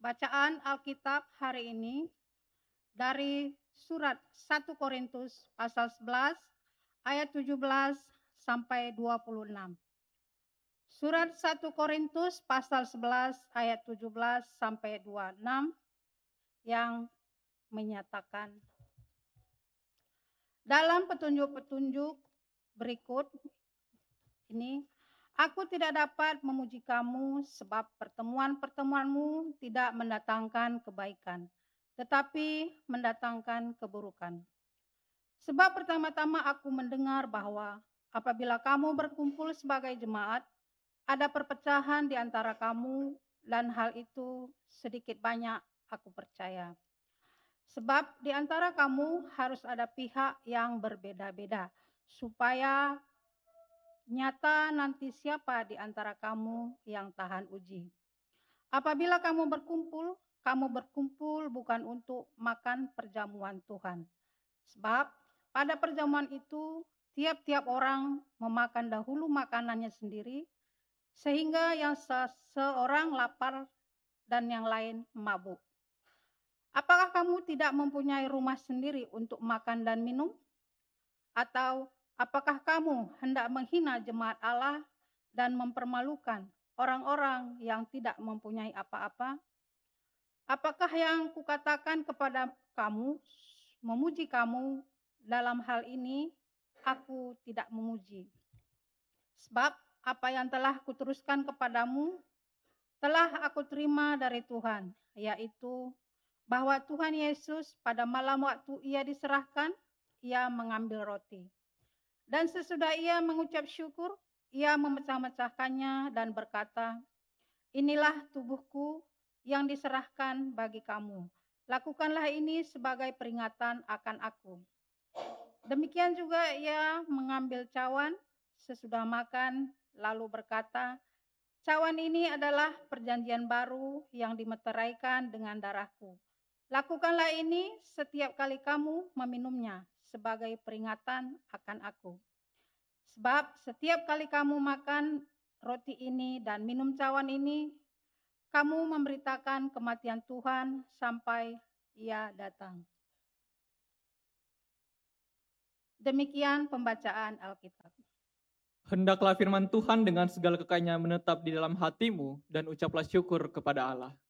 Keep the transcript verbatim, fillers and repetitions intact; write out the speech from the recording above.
Bacaan Alkitab hari ini dari surat satu Korintus pasal sebelas ayat tujuh belas sampai dua puluh enam. Surat satu Korintus pasal sebelas ayat tujuh belas sampai dua puluh enam yang menyatakan dalam petunjuk-petunjuk berikut ini, aku tidak dapat memuji kamu sebab pertemuan-pertemuanmu tidak mendatangkan kebaikan, tetapi mendatangkan keburukan. Sebab pertama-tama aku mendengar bahwa apabila kamu berkumpul sebagai jemaat, ada perpecahan di antara kamu, dan hal itu sedikit banyak aku percaya. Sebab di antara kamu harus ada pihak yang berbeda-beda, supaya nyata nanti siapa di antara kamu yang tahan uji. Apabila kamu berkumpul, kamu berkumpul bukan untuk makan perjamuan Tuhan. Sebab pada perjamuan itu, tiap-tiap orang memakan dahulu makanannya sendiri, sehingga yang seorang lapar dan yang lain mabuk. Apakah kamu tidak mempunyai rumah sendiri untuk makan dan minum? Atau apakah kamu hendak menghina jemaat Allah dan mempermalukan orang-orang yang tidak mempunyai apa-apa? Apakah yang kukatakan kepada kamu, memuji kamu dalam hal ini, aku tidak memuji. Sebab apa yang telah kuteruskan kepadamu, telah aku terima dari Tuhan, yaitu bahwa Tuhan Yesus pada malam waktu ia diserahkan, ia mengambil roti. Dan sesudah ia mengucap syukur, ia memecah-mecahkannya dan berkata, inilah tubuhku yang diserahkan bagi kamu. Lakukanlah ini sebagai peringatan akan aku. Demikian juga ia mengambil cawan sesudah makan, lalu berkata, cawan ini adalah perjanjian baru yang dimeteraikan dengan darahku. Lakukanlah ini setiap kali kamu meminumnya sebagai peringatan akan aku. Sebab setiap kali kamu makan roti ini dan minum cawan ini, kamu memberitakan kematian Tuhan sampai ia datang. Demikian pembacaan Alkitab. Hendaklah firman Tuhan dengan segala kekayanya menetap di dalam hatimu dan ucaplah syukur kepada Allah.